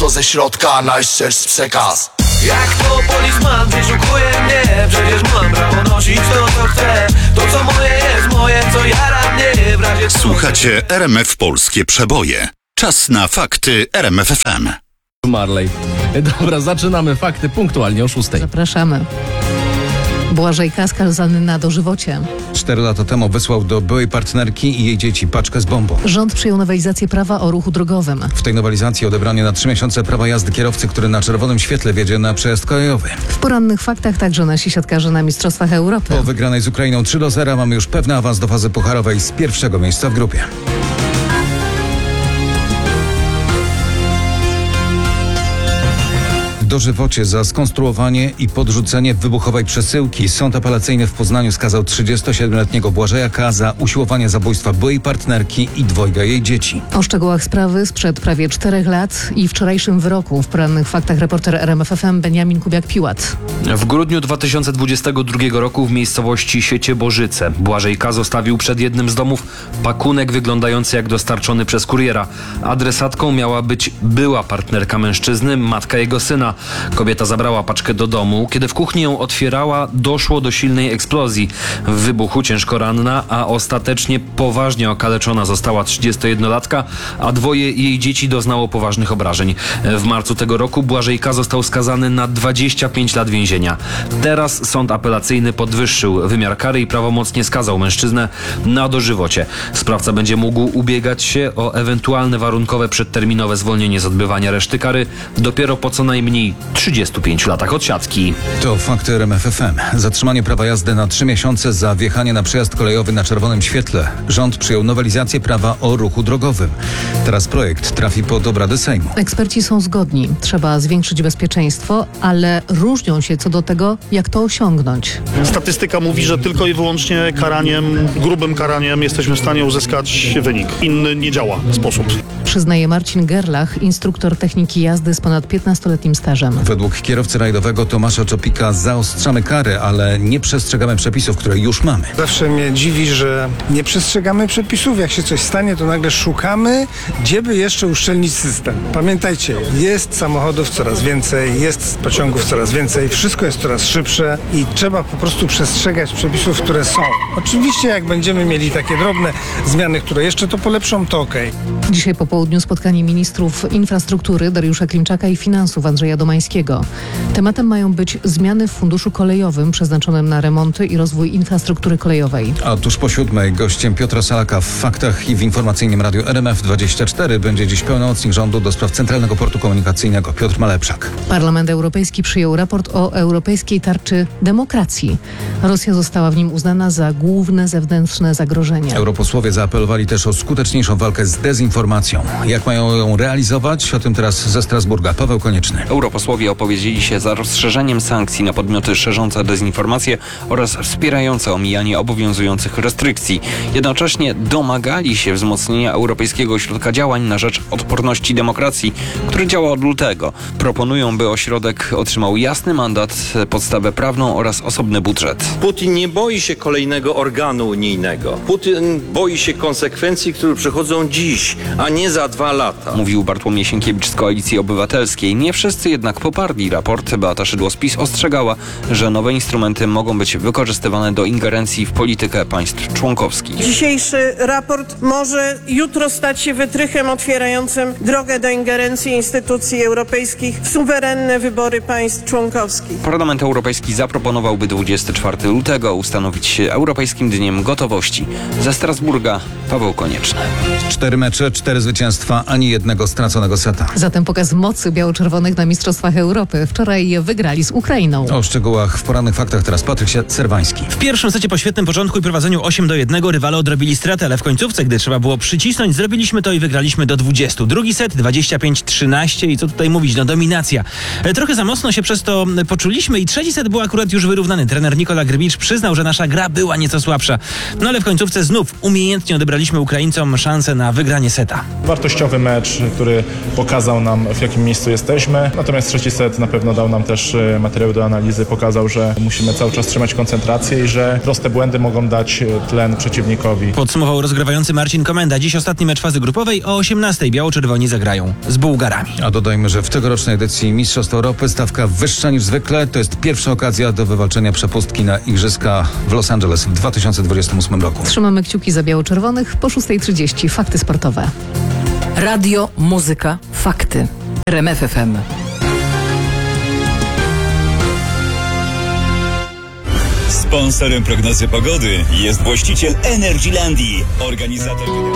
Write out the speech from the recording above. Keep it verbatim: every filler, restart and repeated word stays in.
prosto ze środka najszczerszy przekaz. Jak to policjant wyszukuje mnie, przecież mam prawo nosić to co chcę. To co moje jest moje, co jara mnie w razie... Słuchacie R M F Polskie Przeboje. Czas na fakty R M F F M. Marley. Dobra, zaczynamy fakty punktualnie o szóstej. Zapraszamy. Błażej K. skazany na dożywocie. Cztery lata temu wysłał do byłej partnerki i jej dzieci paczkę z bombą. Rząd przyjął nowelizację prawa o ruchu drogowym. W tej nowelizacji odebranie na trzy miesiące prawa jazdy kierowcy, który na czerwonym świetle wiedzie na przejazd kolejowy. W porannych faktach także nasi siatkarze na Mistrzostwach Europy. Po wygranej z Ukrainą trzy do zera mamy już pewny awans do fazy pucharowej z pierwszego miejsca w grupie. Dożywocie za skonstruowanie i podrzucenie wybuchowej przesyłki. Sąd apelacyjny w Poznaniu skazał trzydziestosiedmioletniego Błażeja K. za usiłowanie zabójstwa byłej partnerki i dwojga jej dzieci. O szczegółach sprawy sprzed prawie czterech lat i wczorajszym wyroku w porannych faktach reporter R M F F M Beniamin Kubiak-Piłat. W grudniu dwa tysiące dwudziestego drugiego roku w miejscowości Sieciebożyce Błażej K. zostawił przed jednym z domów pakunek wyglądający jak dostarczony przez kuriera. Adresatką miała być była partnerka mężczyzny, matka jego syna. Kobieta zabrała paczkę do domu. Kiedy w kuchni ją otwierała, doszło do silnej eksplozji. W wybuchu ciężko ranna, a ostatecznie poważnie okaleczona została trzydziestojednolatka, a dwoje jej dzieci doznało poważnych obrażeń. W marcu tego roku Błażej K. został skazany na dwadzieścia pięć lat więzienia. Teraz sąd apelacyjny podwyższył wymiar kary i prawomocnie skazał mężczyznę na dożywocie. Sprawca będzie mógł ubiegać się o ewentualne warunkowe przedterminowe zwolnienie z odbywania reszty kary dopiero po co najmniej trzydziestu pięciu latach odsiadki. To fakty R M F F M. Zatrzymanie prawa jazdy na trzy miesiące za wjechanie na przejazd kolejowy na czerwonym świetle. Rząd przyjął nowelizację prawa o ruchu drogowym. Teraz projekt trafi pod obrady Sejmu. Eksperci są zgodni. Trzeba zwiększyć bezpieczeństwo, ale różnią się co do tego, jak to osiągnąć. Statystyka mówi, że tylko i wyłącznie karaniem, grubym karaniem jesteśmy w stanie uzyskać wynik. Inny nie działa sposób. Przyznaje Marcin Gerlach, instruktor techniki jazdy z ponad piętnastoletnim stażem. Według kierowcy rajdowego Tomasza Czopika zaostrzamy kary, ale nie przestrzegamy przepisów, które już mamy. Zawsze mnie dziwi, że nie przestrzegamy przepisów. Jak się coś stanie, to nagle szukamy, gdzie by jeszcze uszczelnić system. Pamiętajcie, jest samochodów coraz więcej, jest pociągów coraz więcej, wszystko jest coraz szybsze i trzeba po prostu przestrzegać przepisów, które są. Oczywiście jak będziemy mieli takie drobne zmiany, które jeszcze to polepszą, to okej. Okay. Dzisiaj po południu spotkanie ministrów infrastruktury Dariusza Klimczaka i finansów Andrzeja Domańskiego. Tematem mają być zmiany w funduszu kolejowym przeznaczonym na remonty i rozwój infrastruktury kolejowej. A tuż po siódmej gościem Piotra Salaka w Faktach i w Informacyjnym Radiu R M F dwadzieścia cztery będzie dziś pełnomocnik rządu do spraw Centralnego Portu Komunikacyjnego Piotr Malepszak. Parlament Europejski przyjął raport o europejskiej tarczy demokracji. Rosja została w nim uznana za główne zewnętrzne zagrożenie. Europosłowie zaapelowali też o skuteczniejszą walkę z dezinformacją. Jak mają ją realizować? O tym teraz ze Strasburga Paweł Konieczny. Europosłowie opowiedzieli się za rozszerzeniem sankcji na podmioty szerzące dezinformację oraz wspierające omijanie obowiązujących restrykcji. Jednocześnie domagali się wzmocnienia Europejskiego Ośrodka Działań na rzecz Odporności Demokracji, który działa od lutego. Proponują, by ośrodek otrzymał jasny mandat, podstawę prawną oraz osobny budżet. Putin nie boi się kolejnego organu unijnego. Putin boi się konsekwencji, które przychodzą dziś, a nie za dwa lata. Mówił Bartłomiej Sienkiewicz z Koalicji Obywatelskiej. Nie wszyscy jednak poparli raport. Beata Szydło z PiS ostrzegała, że nowe instrumenty mogą być wykorzystywane do ingerencji w politykę państw członkowskich. Dzisiejszy raport może jutro stać się wytrychem otwierającym drogę do ingerencji instytucji europejskich w suwerenne wybory państw członkowskich. Parlament Europejski zaproponował, by dwudziestego czwartego lutego ustanowić Europejskim Dniem Gotowości. Ze Strasburga Paweł Konieczny. Cztery mecze, cztery zwycięstwa, ani jednego straconego seta. Zatem pokaz mocy biało-czerwonych na Mistrzostwach Europy. Wczoraj wygrali z Ukrainą. O szczegółach w porannych faktach teraz Patryk Serwański. W pierwszym secie po świetnym początku i prowadzeniu osiem do jednego rywale odrobili stratę, ale w końcówce, gdy trzeba było przycisnąć, zrobiliśmy to i wygraliśmy do dwudziestu. Drugi set dwadzieścia pięć trzynaście i co tutaj mówić, no dominacja. Trochę za mocno się przez to poczuliśmy i trzeci set był akurat już wyrównany. Trener Nikola Grbicz przyznał, że nasza gra była nieco słabsza. No ale w końcówce znów umiejętnie odebraliśmy Ukraińcom szansę na wygranie seta. wartościowy mecz, który pokazał nam, w jakim miejscu jesteśmy. Natomiast trzeci set na pewno dał nam też materiał do analizy, pokazał, że musimy cały czas trzymać koncentrację i że proste błędy mogą dać tlen przeciwnikowi. Podsumował rozgrywający Marcin Komenda. Dziś ostatni mecz fazy grupowej. O osiemnastej biało-czerwoni zagrają z Bułgarami. A dodajmy, że w tegorocznej edycji Mistrzostw Europy stawka wyższa niż zwykle. To jest pierwsza okazja do wywalczenia przepustki na Igrzyska w Los Angeles w dwa tysiące dwudziestym ósmym roku. Trzymamy kciuki za biało-czerwonych. Po szóstej trzydzieści fakty sportowe. Radio, muzyka, fakty. R M F F M. Sponsorem prognozy pogody jest właściciel Energylandii, organizator